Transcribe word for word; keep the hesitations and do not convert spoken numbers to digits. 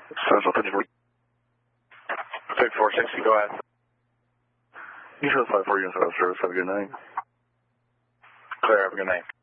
Central fifty-four. fifty-four sixty, go ahead. You said five four units out of service. Have a good night. Clear, have a good night.